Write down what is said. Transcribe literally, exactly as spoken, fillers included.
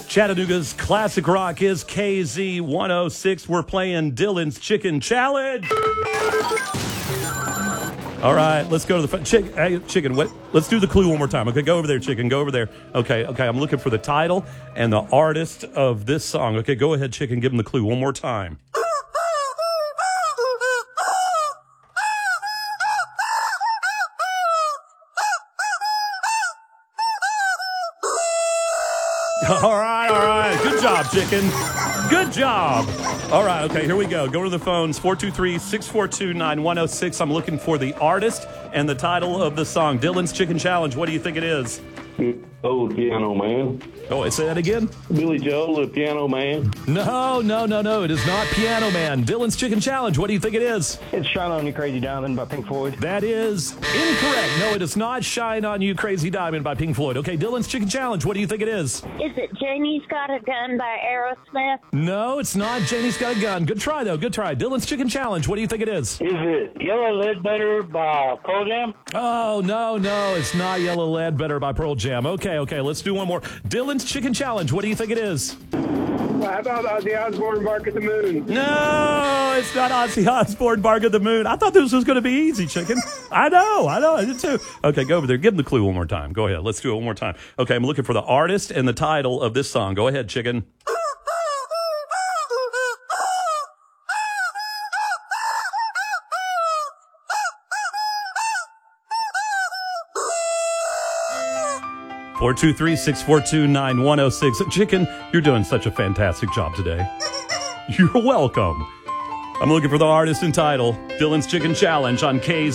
Chattanooga's classic rock is K Z one oh six. We're playing Dylan's Chicken Challenge. All right, let's go to the front. Chick, hey, chicken, what? Let's do the clue one more time. Okay, go over there, chicken. Go over there. Okay, okay, I'm looking for the title and the artist of this song. Okay, go ahead, chicken. Give him the clue one more time. All right, all right. Good job, chicken. Good job. All right, okay, here we go. Go to the phones, four two three, six four two, nine one oh six. I'm looking for the artist and the title of the song. Dylan's Chicken Challenge. What do you think it is? Oh, Piano Man. Oh, say that again? Billy Joel, the Piano Man. No, no, no, no. It is not Piano Man. Dylan's Chicken Challenge. What do you think it is? It's Shine On You Crazy Diamond by Pink Floyd. That is incorrect. No, it is not Shine On You Crazy Diamond by Pink Floyd. Okay, Dylan's Chicken Challenge. What do you think it is? Is it Janie's Got a Gun by Aerosmith? No, it's not Janie's Got a Gun. Good try, though. Good try. Dylan's Chicken Challenge. What do you think it is? Is it Yellow Ledbetter by Pearl Jam? Oh, no, no. It's not Yellow Ledbetter by Pearl Jam. Okay, okay. Let's do one more. Dylan's Chicken Challenge. What do you think it is? How about Ozzy Osbourne, Bark at the Moon? No, it's not Ozzy Osbourne, Bark at the Moon. I thought this was going to be easy, chicken. I know, I know, I did too. Okay, go over there. Give him the clue one more time. Go ahead. Let's do it one more time. Okay, I'm looking for the artist and the title of this song. Go ahead, chicken. four two three, six four two, nine one oh six. Chicken, you're doing such a fantastic job today. You're welcome. I'm looking for the artist and title. Dylan's Chicken Challenge on K Z.